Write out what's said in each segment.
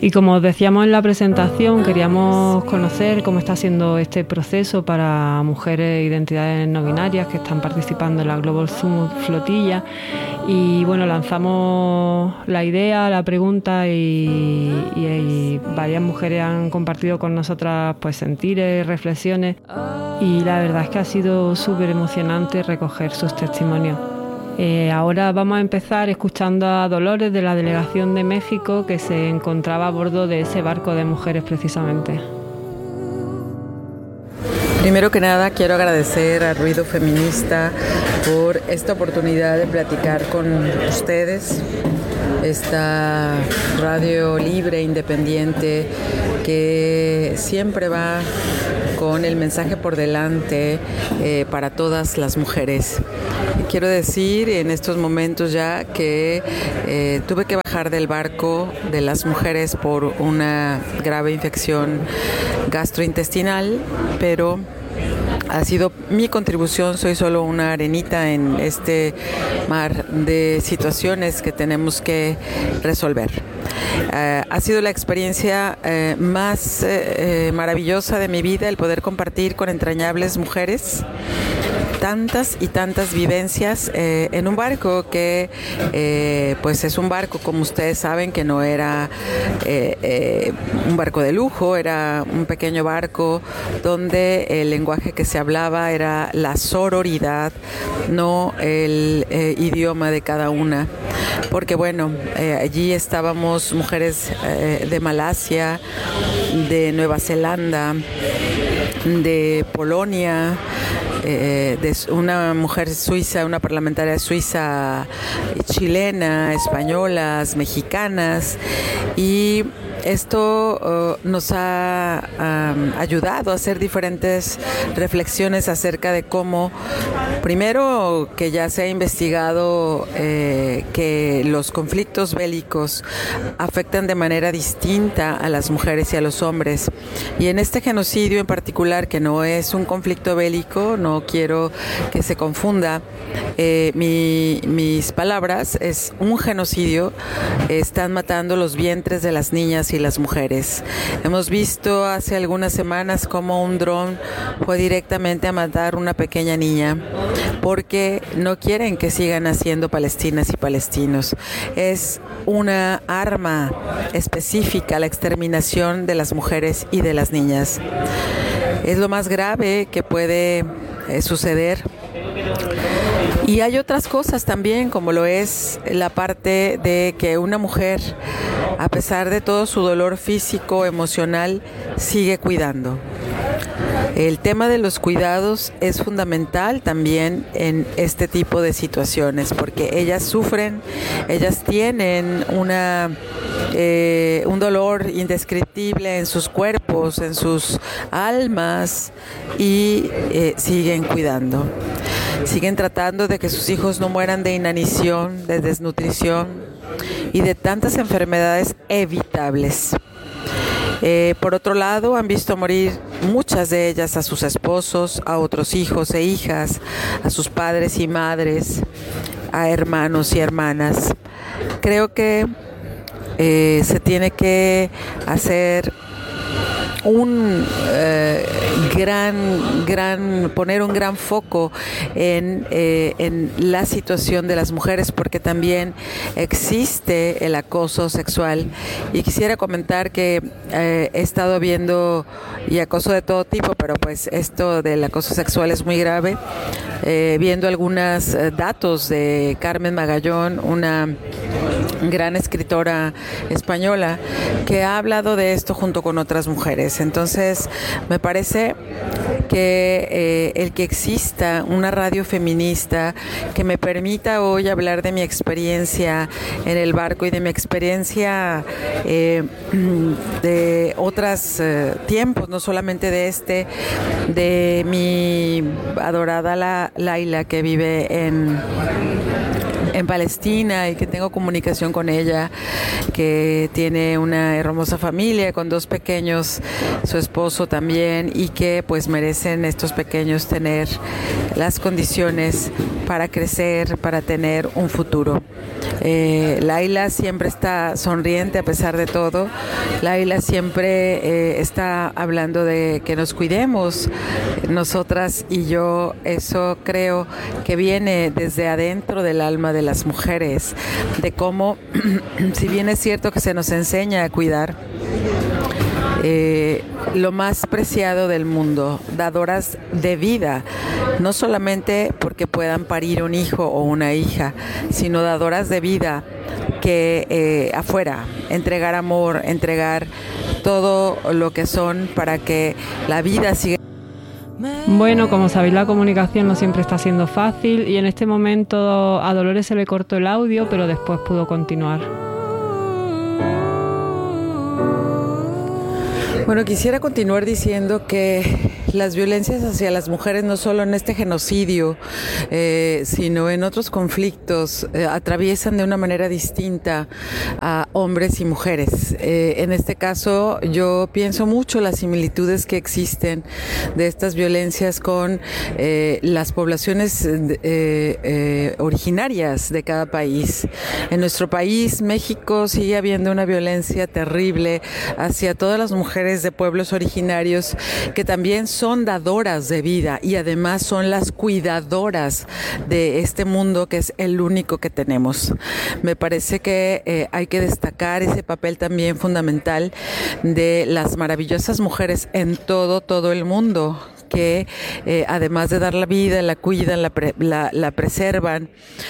Y como os decíamos en la presentación, queríamos conocer cómo está siendo este proceso para mujeres e identidades no binarias que están participando en la Global Summit Flotilla. Y bueno, lanzamos la idea, la pregunta y varias mujeres han compartido con nosotras pues sentires, reflexiones, y la verdad es que ha sido súper emocionante recoger sus testimonios. Ahora vamos a empezar escuchando a Dolores de la Delegación de México, que se encontraba a bordo de ese barco de mujeres precisamente. Primero que nada, quiero agradecer a Ruido Feminista por esta oportunidad de platicar con ustedes, esta radio libre, independiente, que siempre va con el mensaje por delante para todas las mujeres. Quiero decir en estos momentos ya que tuve que bajar del barco de las mujeres por una grave infección gastrointestinal, pero ha sido mi contribución. Soy solo una arenita en este mar de situaciones que tenemos que resolver. Ha sido la experiencia más maravillosa de mi vida el poder compartir con entrañables mujeres tantas y tantas vivencias en un barco que pues es un barco, como ustedes saben, que no era un barco de lujo, era un pequeño barco donde el lenguaje que se hablaba era la sororidad, no el idioma de cada una, porque bueno, allí estábamos mujeres de Malasia, de Nueva Zelanda, de Polonia, de una mujer suiza, una parlamentaria suiza, chilena, españolas, mexicanas, y esto nos ha ayudado a hacer diferentes reflexiones acerca de cómo, primero, que ya se ha investigado que los conflictos bélicos afectan de manera distinta a las mujeres y a los hombres. Y en este genocidio en particular, que no es un conflicto bélico, no quiero que se confunda mis palabras, es un genocidio. Están matando los vientres de las niñas y las mujeres. Hemos visto hace algunas semanas cómo un dron fue directamente a matar una pequeña niña porque no quieren que sigan naciendo palestinas y palestinos. Es una arma específica la exterminación de las mujeres y de las niñas. Es lo más grave que puede suceder. Y hay otras cosas también, como lo es la parte de que una mujer, a pesar de todo su dolor físico, emocional, sigue cuidando. El tema de los cuidados es fundamental también en este tipo de situaciones, porque ellas sufren, ellas tienen un dolor indescriptible en sus cuerpos, en sus almas, y siguen cuidando. Siguen tratando de que sus hijos no mueran de inanición, de desnutrición y de tantas enfermedades evitables. Por otro lado, han visto morir muchas de ellas a sus esposos, a otros hijos e hijas, a sus padres y madres, a hermanos y hermanas. Creo que se tiene que hacer poner un gran foco en la situación de las mujeres, porque también existe el acoso sexual. Y quisiera comentar que he estado viendo, y acoso de todo tipo, pero pues esto del acoso sexual es muy grave, viendo algunos datos de Carmen Magallón, una gran escritora española que ha hablado de esto junto con otras mujeres. Entonces, me parece que el que exista una radio feminista que me permita hoy hablar de mi experiencia en el barco y de mi experiencia de otros tiempos, no solamente de mi adorada Laila, que vive en en Palestina y que tengo comunicación con ella, que tiene una hermosa familia con 2 pequeños, su esposo también, y que pues merecen estos pequeños tener las condiciones para crecer, para tener un futuro. Laila siempre está sonriente a pesar de todo. Laila siempre está hablando de que nos cuidemos, nosotras y yo. Eso creo que viene desde adentro del alma de las mujeres, de cómo, si bien es cierto que se nos enseña a cuidar, lo más preciado del mundo, dadoras de vida, no solamente porque puedan parir un hijo o una hija, sino dadoras de vida que afuera, entregar amor, entregar todo lo que son para que la vida siga. Bueno, como sabéis, la comunicación no siempre está siendo fácil y en este momento a Dolores se le cortó el audio, pero después pudo continuar. Bueno, quisiera continuar diciendo que las violencias hacia las mujeres, no solo en este genocidio, sino en otros conflictos, atraviesan de una manera distinta a hombres y mujeres. En este caso, yo pienso mucho las similitudes que existen de estas violencias con las poblaciones originarias de cada país. En nuestro país, México, sigue habiendo una violencia terrible hacia todas las mujeres de pueblos originarios que también son dadoras de vida y además son las cuidadoras de este mundo que es el único que tenemos. Me parece que hay que destacar ese papel también fundamental de las maravillosas mujeres en todo el mundo, que además de dar la vida, la cuidan, la preservan,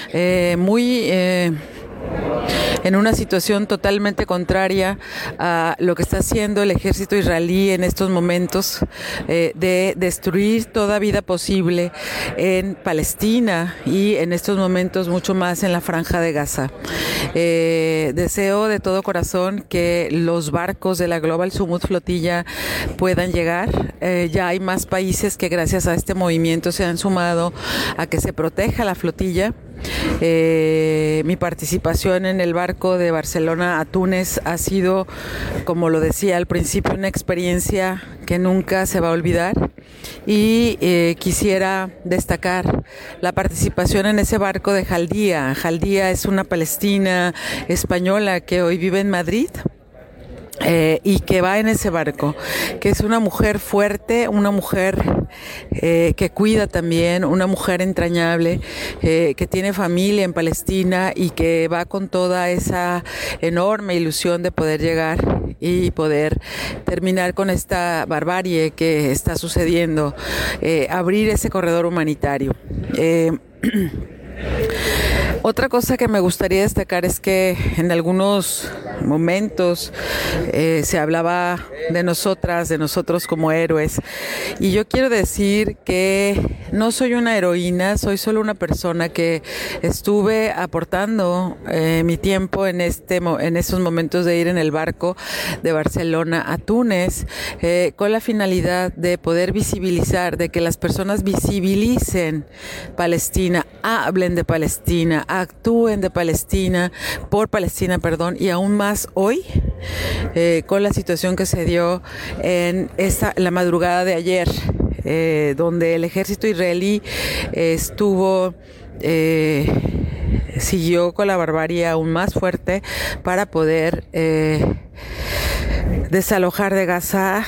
en una situación totalmente contraria a lo que está haciendo el ejército israelí en estos momentos, de destruir toda vida posible en Palestina y en estos momentos mucho más en la Franja de Gaza. Deseo de todo corazón que los barcos de la Global Summit Flotilla puedan llegar. Ya hay más países que gracias a este movimiento se han sumado a que se proteja la flotilla. Mi participación en el barco de Barcelona a Túnez ha sido, como lo decía al principio, una experiencia que nunca se va a olvidar, y quisiera destacar la participación en ese barco de Jaldía. Jaldía es una palestina española que hoy vive en Madrid. Y que va en ese barco, que es una mujer fuerte, una mujer que cuida también, una mujer entrañable, que tiene familia en Palestina y que va con toda esa enorme ilusión de poder llegar y poder terminar con esta barbarie que está sucediendo, abrir ese corredor humanitario. Otra cosa que me gustaría destacar es que en algunos momentos se hablaba de nosotros como héroes, y yo quiero decir que no soy una heroína, soy solo una persona que estuve aportando mi tiempo en esos momentos de ir en el barco de Barcelona a Túnez, con la finalidad de poder visibilizar, de que las personas visibilicen Palestina, hablen de Palestina, actúen de Palestina, por Palestina, y aún más hoy, con la situación que se dio en la madrugada de ayer, donde el ejército israelí siguió con la barbarie aún más fuerte para poder desalojar de Gaza,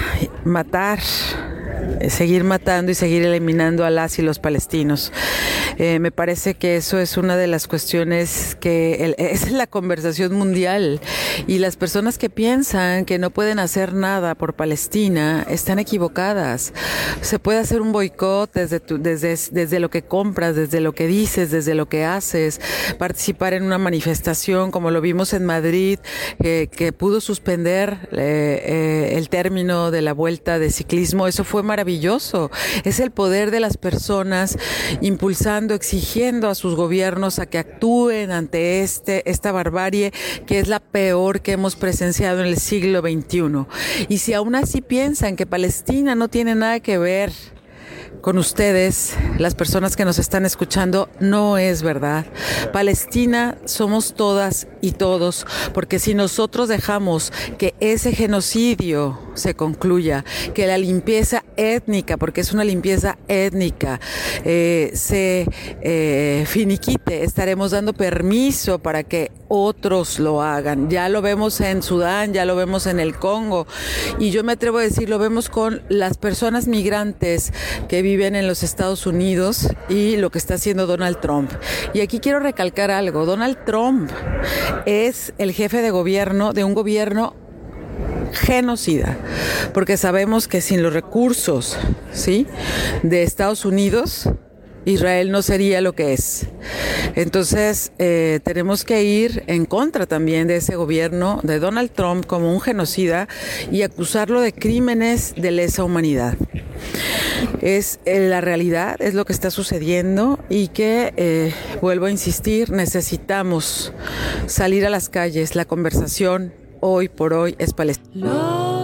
seguir matando y seguir eliminando a las y los palestinos. Me parece que eso es una de las cuestiones que es la conversación mundial, y las personas que piensan que no pueden hacer nada por Palestina están equivocadas. Se puede hacer un boicot desde lo que compras, desde lo que dices, desde lo que haces, participar en una manifestación como lo vimos en Madrid, que pudo suspender el término de la vuelta de ciclismo. Eso fue maravilloso. Es el poder de las personas impulsando, exigiendo a sus gobiernos a que actúen ante esta barbarie que es la peor que hemos presenciado en el siglo XXI. Y si aún así piensan que Palestina no tiene nada que ver con ustedes, las personas que nos están escuchando, no es verdad. Palestina somos todas y todos, porque si nosotros dejamos que ese genocidio se concluya, que la limpieza étnica, porque es una limpieza étnica, se finiquite, estaremos dando permiso para que otros lo hagan. Ya lo vemos en Sudán, ya lo vemos en el Congo, y yo me atrevo a decir, lo vemos con las personas migrantes que viven en los Estados Unidos y lo que está haciendo Donald Trump. Y aquí quiero recalcar algo: Donald Trump es el jefe de gobierno de un gobierno genocida, porque sabemos que sin los recursos, ¿sí?, de Estados Unidos, Israel no sería lo que es. Entonces, tenemos que ir en contra también de ese gobierno de Donald Trump como un genocida y acusarlo de crímenes de lesa humanidad. Es la realidad, es lo que está sucediendo, y que, vuelvo a insistir, necesitamos salir a las calles. La conversación hoy por hoy es Palestina.